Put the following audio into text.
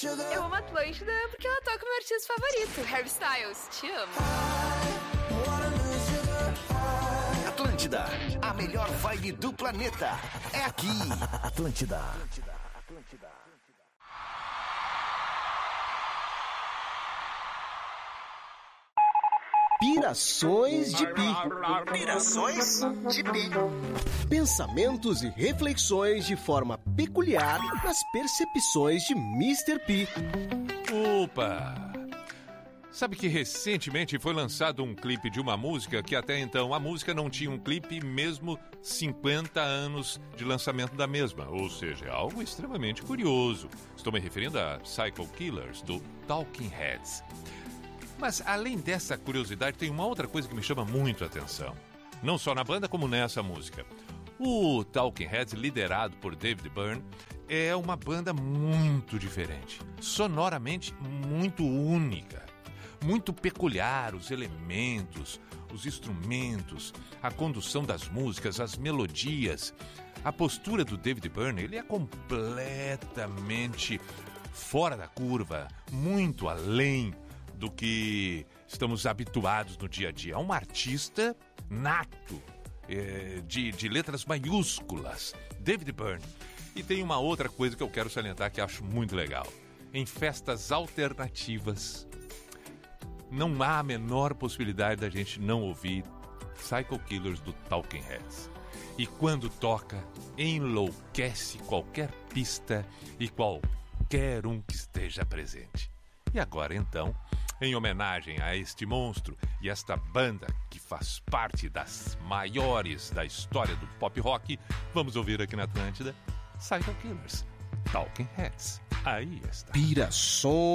Eu amo Atlântida porque ela toca meu artista favorito, Harry Styles. Te amo. Atlântida, a melhor vibe do planeta. É aqui. Atlântida. Pirações de Pi. Pirações de Pi. Pensamentos e reflexões de forma peculiar nas percepções de Mr. P. Opa! Sabe que recentemente foi lançado um clipe de uma música que até então a música não tinha um clipe mesmo 50 anos de lançamento da mesma, ou seja, é algo extremamente curioso. Estou me referindo a Psycho Killers, do Talking Heads. Mas além dessa curiosidade, tem uma outra coisa que me chama muito a atenção. Não só na banda, como nessa música. O Talking Heads, liderado por David Byrne, é uma banda muito diferente. Sonoramente muito única. Muito peculiar os elementos, os instrumentos, a condução das músicas, as melodias. A postura do David Byrne, ele é completamente fora da curva, muito além do que estamos habituados no dia a dia. É um artista nato, de letras maiúsculas, David Byrne. E tem uma outra coisa que eu quero salientar que acho muito legal. Em festas alternativas, não há a menor possibilidade da gente não ouvir Psycho Killers do Talking Heads. E quando toca, enlouquece qualquer pista e qualquer um que esteja presente. E agora então, em homenagem a este monstro e esta banda que faz parte das maiores da história do pop rock, vamos ouvir aqui na Atlântida Psycho Killers, Talking Heads. Aí está. Pirações